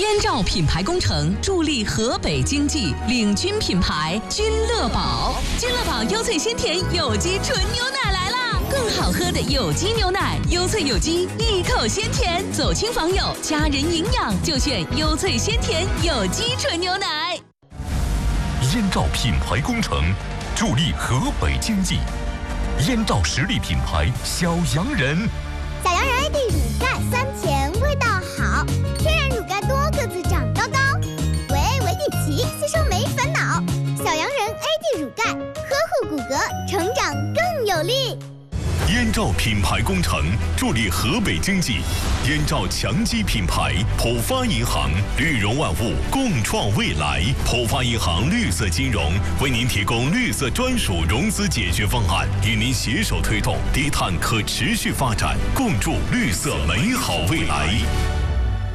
燕赵品牌工程助力河北经济，领军品牌君乐宝。君乐宝优萃鲜甜有机纯牛奶来啦！更好喝的有机牛奶，优萃有机，一口鲜甜，走亲访友，家人营养就选优萃鲜甜有机纯牛奶。 燕赵品牌工程助力河北经济，燕赵实力品牌小洋人。 小洋人 AD 乳钙酸甜，味道好，天然乳钙多，个子长高高。维 A 维 D 奇，吸收没烦恼。小洋人 AD 乳钙，呵护骨骼，成长更有力。 燕赵品牌工程助力河北经济，燕赵强基品牌，浦发银行，绿融万物，共创未来。浦发银行绿色金融为您提供绿色专属融资解决方案，与您携手推动低碳可持续发展，共筑绿色美好未来。